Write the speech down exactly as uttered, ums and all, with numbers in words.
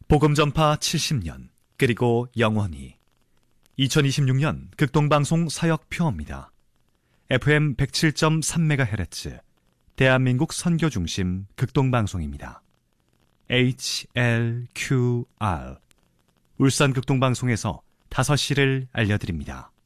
복음전파 칠십 년, 그리고 영원히. 이천이십육 년 극동방송 사역표입니다. 에프엠 백칠 점 삼 메가헤르츠, 대한민국 선교중심 극동방송입니다. 에이치엘큐알, 울산 극동방송에서 다섯 시를 알려드립니다.